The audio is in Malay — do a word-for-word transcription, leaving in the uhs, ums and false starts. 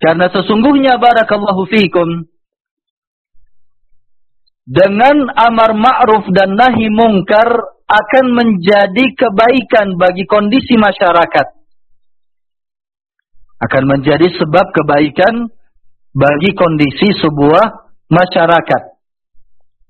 Karena sesungguhnya barakallahu fiikum, dengan amar ma'ruf dan nahi mungkar akan menjadi kebaikan bagi kondisi masyarakat. Akan menjadi sebab kebaikan bagi kondisi sebuah masyarakat.